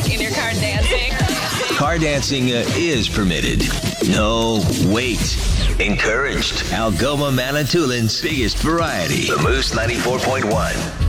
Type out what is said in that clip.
in your car dancing. Car dancing is permitted. No, wait. Encouraged. Algoma Manitoulин's biggest variety. The Moose 94.1.